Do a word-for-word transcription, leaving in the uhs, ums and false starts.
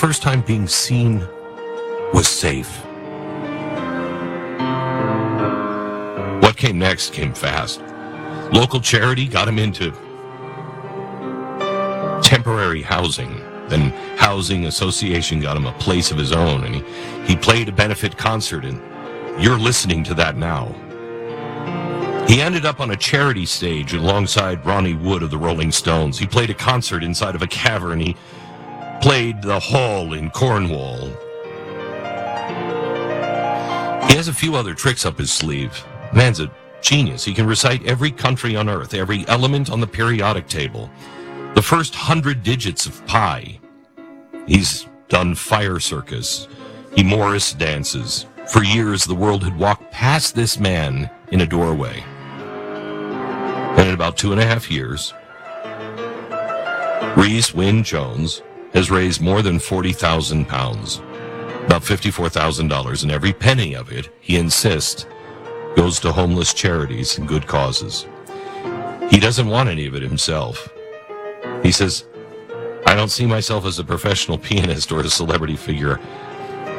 first time being seen was safe. What came next came fast. Local charity got him into temporary housing. Then Housing Association got him a place of his own, and he, he played a benefit concert, and you're listening to that now. He ended up on a charity stage alongside Ronnie Wood of the Rolling Stones. He played a concert inside of a cavern. He played the Hall in Cornwall. He has a few other tricks up his sleeve. Man's a genius. He can recite every country on Earth, every element on the periodic table, the first hundred digits of pi. He's done fire circus. He Morris dances. For years, the world had walked past this man in a doorway. And in about two and a half years, Reese Wynn Jones has raised more than forty thousand pounds, about fifty-four thousand dollars, and every penny of it, he insists, goes to homeless charities and good causes. He doesn't want any of it himself. He says, I don't see myself as a professional pianist or a celebrity figure.